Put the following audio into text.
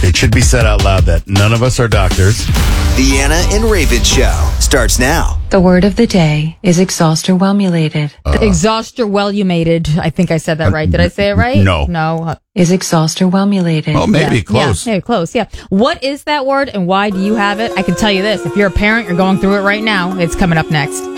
It should be said out loud that none of us are doctors. The Anna and Raven Show starts now. The word of the day is exhausterwhelmulated. Exhausterwhelmumated. I think I said that right. Did I say it right? No. No. Is exhausterwhelmulated. Oh, maybe. Yeah. Close. Yeah, maybe close. Yeah. What is that word and why do you have it? I can tell you this. If you're a parent, you're going through it right now. It's coming up next.